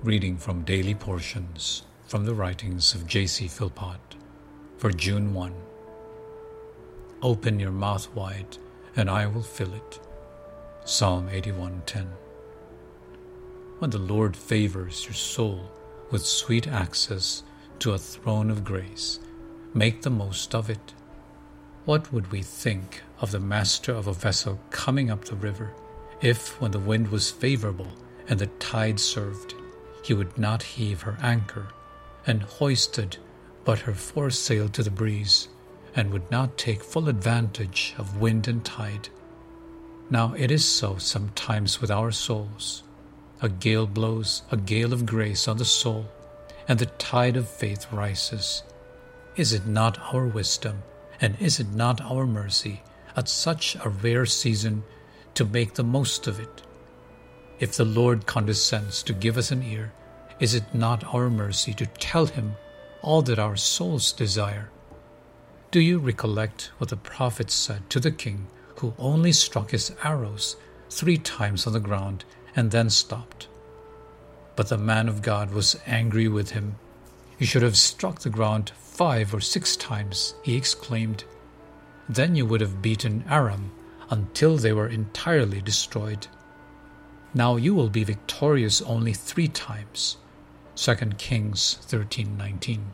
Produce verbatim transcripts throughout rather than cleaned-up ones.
Reading from Daily Portions from the writings of J C Philpott for June first. Open your mouth wide, and I will fill it. Psalm eighty-one ten. When the Lord favors your soul with sweet access to a throne of grace, make the most of it. What would we think of the master of a vessel coming up the river if, when the wind was favorable and the tide served, he would not heave her anchor, and hoisted but her foresail to the breeze, and would not take full advantage of wind and tide? Now it is so sometimes with our souls. A gale blows, a gale of grace on the soul, and the tide of faith rises. Is it not our wisdom, and is it not our mercy, at such a rare season, to make the most of it? If the Lord condescends to give us an ear, is it not our mercy to tell him all that our souls desire? Do you recollect what the prophet said to the king, who only struck his arrows three times on the ground and then stopped? But the man of God was angry with him. You should have struck the ground five or six times, he exclaimed. Then you would have beaten Aram until they were entirely destroyed. Now you will be victorious only three times. Second Kings thirteen nineteen.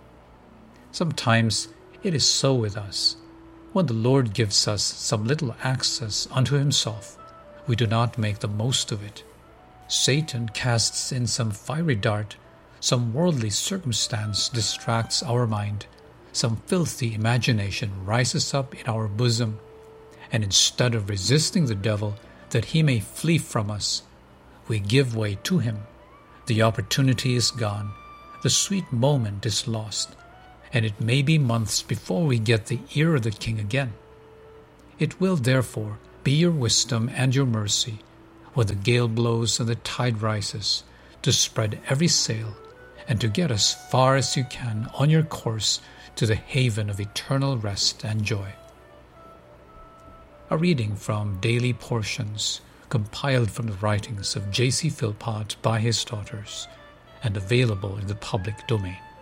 Sometimes it is so with us. When the Lord gives us some little access unto himself, we do not make the most of it. Satan casts in some fiery dart, some worldly circumstance distracts our mind, some filthy imagination rises up in our bosom, and instead of resisting the devil that he may flee from us, we give way to him. The opportunity is gone, the sweet moment is lost, and it may be months before we get the ear of the king again. It will therefore be your wisdom and your mercy, when the gale blows and the tide rises, to spread every sail, and to get as far as you can on your course to the haven of eternal rest and joy. A reading from Daily Portions, compiled from the writings of J C Philpott by his daughters, and available in the public domain.